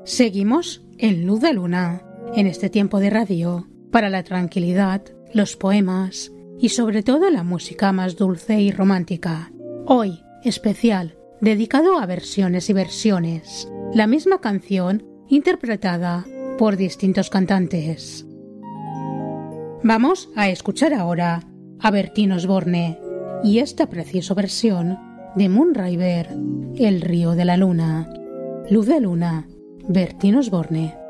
Seguimos en Luz de Luna, en este tiempo de radio, para la tranquilidad, los poemas y sobre todo la música más dulce y romántica. Hoy, especial, dedicado a versiones y versiones. La misma canción interpretada por distintos cantantes. Vamos a escuchar ahora a Bertín Osborne y esta preciosa versión de Moonriver, El río de la luna. Luz de Luna, Bertín Osborne.